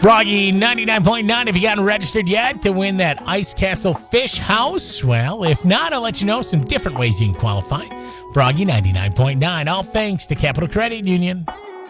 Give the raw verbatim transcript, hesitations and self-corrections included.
Froggy ninety-nine point nine, if you haven't registered yet to win that Ice Castle Fish House, well, if not, I'll let you know some different ways you can qualify. Froggy ninety-nine point nine, all thanks to Capital Credit Union.